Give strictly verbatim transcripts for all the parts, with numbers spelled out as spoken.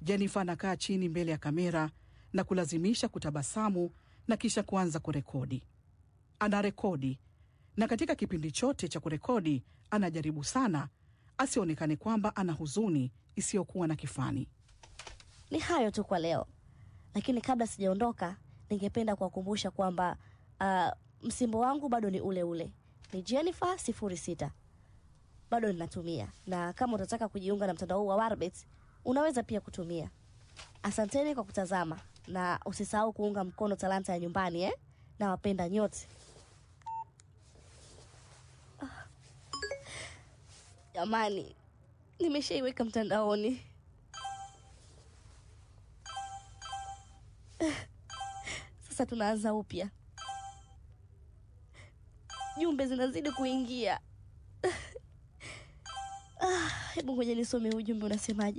Jennifer anakaa chini mbele ya kamera na kulazimisha kutabasamu na kisha kuanza kurekodi. Anarekodi, na katika kipindi chote cha kurekodi anajaribu sana asionekane kwamba ana huzuni isiyokuwa na kifani. Ni hayo tu kwa leo. Lakini kabla sijaondoka, ningependa kuwakumbusha kwamba uh, msimbo wangu bado ni ule ule. Ni Jennifer sifuri sita. Bado ninatumia. Na kama utataka kujiunga na mtandao wa Warbits, unaweza pia kutumia. Asanteni kwa kutazama na usisahau kuunga mkono talanta ya nyumbani eh? Na wapenda nyote. Jamani, nimeshaiweka mtandaoni. Sasa tunaanza upya. Jumbe zinazidi kuingia. Ah, hebu ngoja nisome ujumbe unasemaje.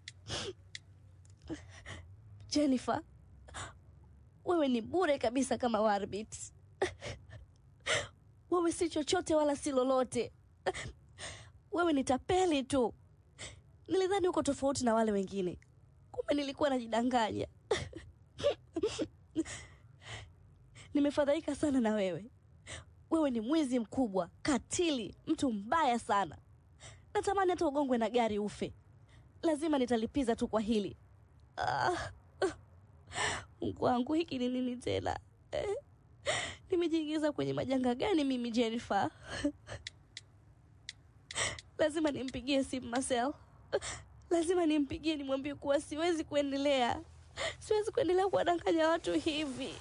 Jennifer, wewe ni bure kabisa kama Warbits. Wewe si chochote wala si lolote. Wewe ni tapeli tu. Nilidhani uko tofauti na wale wengine. Kumbe nilikuwa najidanganya. Nimefadhaika sana na wewe. Wewe ni mwizi mkubwa, katili, mtu mbaya sana. Natamani hata ugongwe na gari ufe. Lazima nitalipiza tu kwa hili. Ah, Mungu wangu, hiki ni nini tena? Eh, nimejiingiza kwenye majanga gani mimi Jennifer? Lazima nimpigie simu Marcel. Lazima nimpigie nimwambie kuwa siwezi kuendelea. Siwezi kuendelea kuwadanganya watu hivi.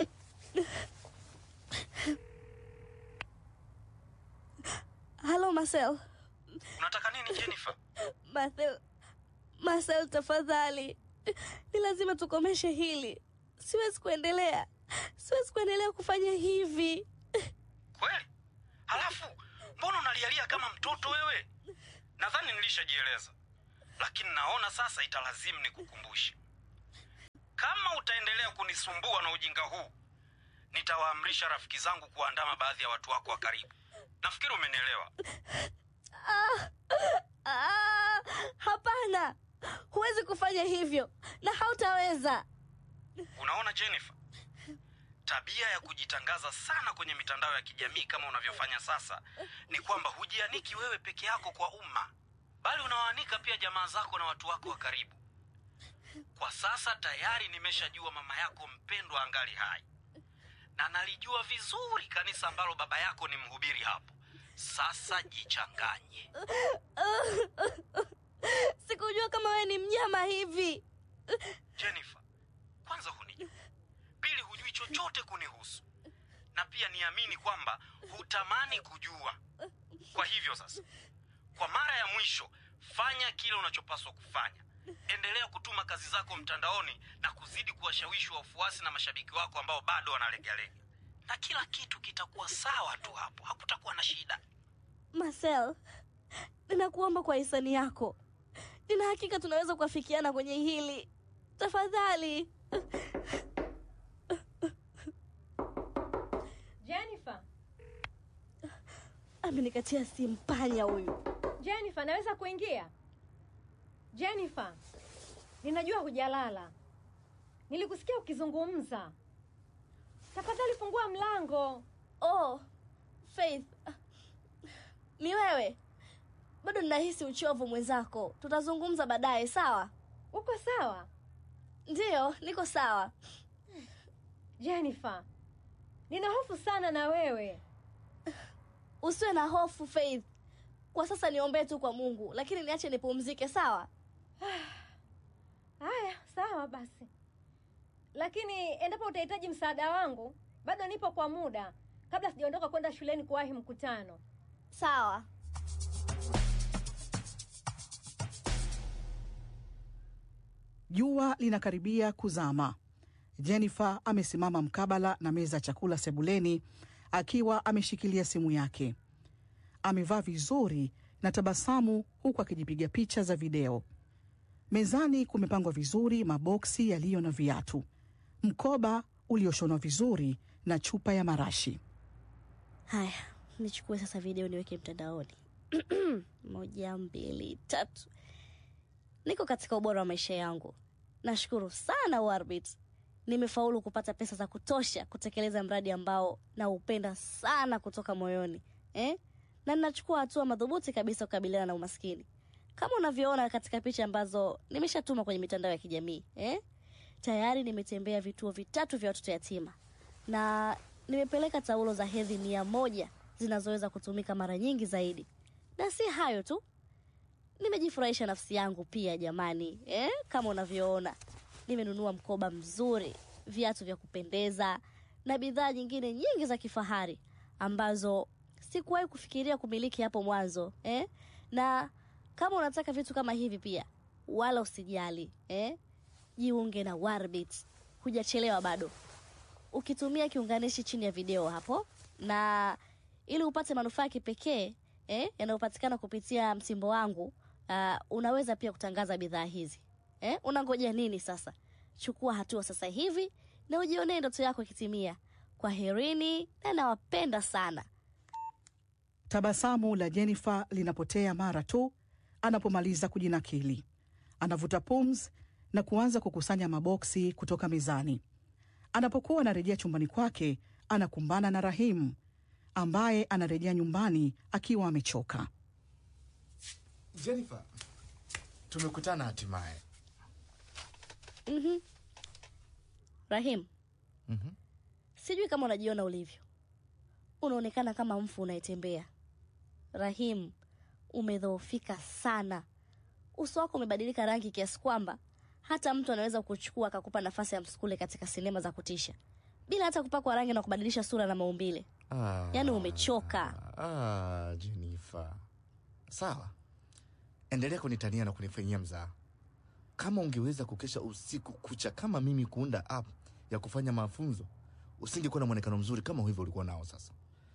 Hello Marcel. Unataka nini Jennifer? Marcel, Marcel tafadhali. Ni lazima tukomeshe hili. Siwezi kuendelea. Siwezi kuendelea kufanya hivi. Kweli? Halafu, mbona unalialia kama mtoto wewe? Nadhani nilishajieleza. Lakini naona sasa italazimu nikukumbushe. Kama utaendelea kunisumbua na ujinga huu, nitawaamrisha rafiki zangu kuandama baadhi ya watu wako wa karibu. Nafikiri umenielewa. Ah, ah, hapana. Huwezi kufanya hivyo. Na hautaweza. Unaona Jennifer? Tabia ya kujitangaza sana kwenye mitandao ya kijamii kama unavyofanya sasa ni kwamba hujianiki wewe peke yako kwa umma, bali unawaanika pia jamaa zako na watu wako wa karibu. Kwa sasa tayari nimeshajua mama yako mpendwa angali hai. Na nalijua vizuri kanisa ambalo baba yako ni mhubiri hapo. Sasa jichanganye. Sikujua kama wewe ni mnyama hivi. Jennifer, kwanza hunijua. Pili, hujui chochote kunihusu. Na pia niamini kwamba hutamani kujua. Kwa hivyo sasa, kwa mara ya mwisho, fanya kile unachopaswa kufanya. Endelea kutuma kazi zako mtandaoni na kuzidi kuwashawishi wafuasi na mashabiki wako ambao bado wanalegalega. Na kila kitu kitakuwa sawa tu hapo. Hakutakuwa na shida. Marcel, ninakuomba kwa hisani yako. Nina hakika tunaweza kuafikiana kwenye hili. Tafadhali. Jennifer. Amenikatia simu panya huyu. Jennifer, naweza kuingia? Jennifer, ninajua hujalala. Nilikusikia ukizungumza. Tafadhali fungua mlango. Oh, Faith. Ni wewe? Bado ninahisi uchovu mwenzako. Tutazungumza baadaye, sawa? Uko sawa? Ndiyo, niko sawa. Jennifer, nina hofu sana na wewe. Usiwe na hofu Faith. Kwa sasa niombe tu kwa Mungu, lakini niache nipumzike, sawa? Haya, sawa basi. Lakini endapo utahitaji msaada wangu, bado nipo kwa muda kabla sijaondoka kwenda shuleni kuwahi mkutano. Sawa. Jua linakaribia kuzama. Jennifer amesimama mkabala na meza ya chakula sebuleni akiwa ameshikilia simu yake. Amevaa vizuri na tabasamu huku akijipiga picha za video. Mezani kumepangwa vizuri maboksi yaliyo na viatu, mkoba ulioshonwa vizuri na chupa ya marashi. Haya, nichukue sasa video niweke mtandaoni. Moja, mbili, tatu. niko katika ubora wa maisha yangu. Nashukuru sana Warbit. Nimefaulu kupata pesa za kutosha kutekeleza mradi ambao naupenda sana kutoka moyoni. Eh? Na ninachukua hatua madhubuti kabisa kukabiliana na umaskini. Kama unavyoona katika picha ambazo nimeshatuma kwenye mitandao ya kijamii, eh? Tayari nimetembea vituo vitatu vya watoto yatima. Na nimepeleka taulo za hedhi mia moja zinazoweza kutumika mara nyingi zaidi. Na si hayo tu. Nimejifurahisha nafsi yangu pia jamani, eh? Kama unavyoona, nimenunua mkoba mzuri, viatu vya kupendeza na bidhaa nyingine nyingi za kifahari ambazo sikuwahi kufikiria kumiliki hapo mwanzo, eh? Na kama unataka vitu kama hivi pia, wala usijali, eh? Jiunge na Warbit. Hujachelewa bado. Ukitumia kiunganishi chini ya video hapo, na ili upate manufaa ya kipekee, eh, yanayopatikana kupitia msimbo wangu, uh, unaweza pia kutangaza bidhaa hizi. Eh, unangoja nini sasa? Chukua hatua sasa hivi na ujionee ndoto yako ikitimia. Kwaherini na nawapenda sana. Tabasamu la Jennifer linapotea mara tu anapomaliza kujinakili. Anavuta pumzi na kuanza kukusanya maboksi kutoka mezani. Anapokuwa anarejea chumbani kwake, anakumbana na Rahim ambaye anarejea nyumbani akiwa amechoka. Jennifer, tumekutana hatimaye. Mhm. Rahim. Mhm. Sijui kama unajiona ulivyo. Unaonekana kama mfu unayetembea. Rahim, umedhoofika sana. Uso wako umebadilika rangi kiasi kwamba hata mtu anaweza kukuchukua akakupa nafasi ya msukule katika sinema za kutisha bila hata kupakwa rangi na kubadilisha sura na maumbile. Ah, yaani umechoka. Ah, Jennifer. Sawa. Endelea kunitania na kunifanyia mzaha. Kama ungeweza kukesha usiku kucha kama mimi kuunda app ya kufanya mafunzo, usingekuwa na muonekano mzuri kama hivyo ulikuwa nao sasa.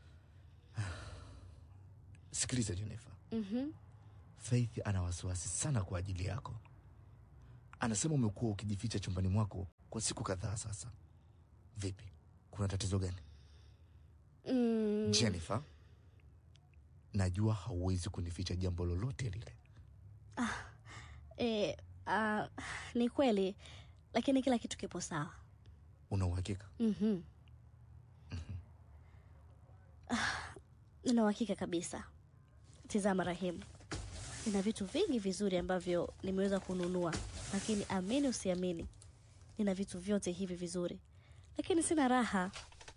Sikiliza Jennifer. Mhm. Faith ana wasiwasi sana kwa ajili yako. Anasema umekuwa ukijificha chumbani mwako kwa siku kadhaa sasa. Vipi? Kuna tatizo gani? Mm. Jennifer, najua hauwezi kunificha jambo lolote lile. Ah, eh, ah, ni kweli, lakini kila kitu kipo sawa. Una uhakika? Mhm. Mhm. Ah, nina uhakika kabisa. Tizama Rahim. Nina vitu vingi vizuri ambavyo nimeweza kununua, lakini amini usiamini, nina vitu vyote hivi vizuri, lakini sina raha.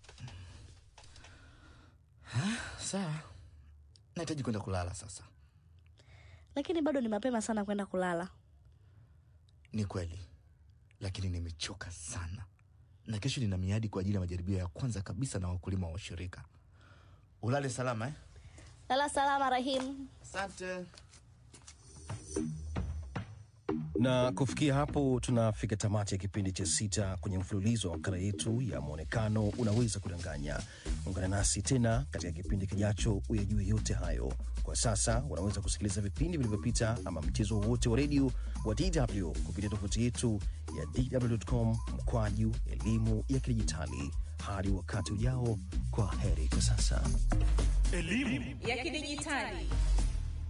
Sawa. Nahitaji kwenda kulala sasa. Lakini bado ni mapema sana kwenda kulala. Ni kweli. Lakini nimechoka sana. Na kesho nina miadi kwa ajili ya majaribio ya kwanza kabisa na wakulima wa shirika. Ulale salama eh? Lala salama Rahim. Asante. Na kufikia hapo tunafika tamati ya kipindi cha sita kwenye mfululizo wa makala yetu ya Muonekano Unaweza Kudanganya. Ungana nasi tena katika kipindi kijacho uyajue yote hayo. Kwa sasa unaweza kusikiliza vipindi vilivyopita ama mchezo wote wa radio wa D W kupitia tovuti yetu ya d w dot com mkwaju elimu ya kidijitali. Hadi wakati ujao, kwa heri kwa sasa. Elimu ya kidijitali.